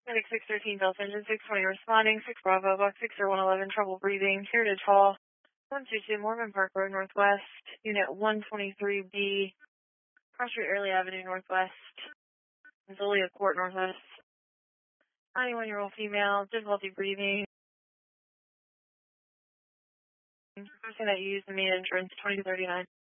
Medic 613, Delta Engine 620 responding, 6 Bravo, Box 60111, trouble breathing, here to tall, 122 Mormon Park Road Northwest, Unit 123B, Cross Street Early Avenue Northwest, Missoula Court Northwest, 91-year-old female, difficulty breathing, person that you used the main entrance, 2039.